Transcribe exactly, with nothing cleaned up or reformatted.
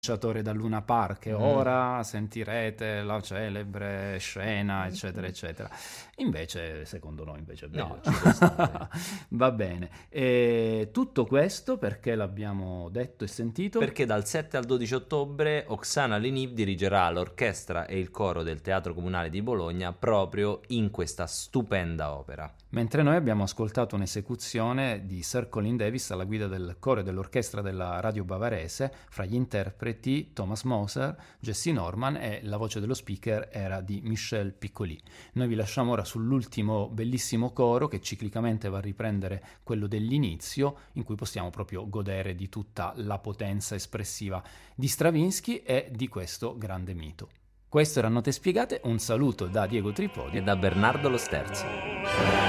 da Luna Park, e ora sentirete la celebre scena, eccetera eccetera. Invece secondo noi invece è bello. No, ci può stare. Va bene. E tutto questo perché l'abbiamo detto e sentito? Perché dal sette al dodici ottobre Oksana Leniv dirigerà l'orchestra e il coro del Teatro Comunale di Bologna proprio in questa stupenda opera. Mentre noi abbiamo ascoltato un'esecuzione di Sir Colin Davis alla guida del coro e dell'orchestra della radio bavarese, fra gli interpreti Thomas Moser, Jesse Norman, e la voce dello speaker era di Michel Piccoli. Noi vi lasciamo ora sull'ultimo bellissimo coro che ciclicamente va a riprendere quello dell'inizio, in cui possiamo proprio godere di tutta la potenza espressiva di Stravinsky e di questo grande mito. Questo era Note Spiegate, un saluto da Diego Tripodi E da Bernardo Lo Sterzo.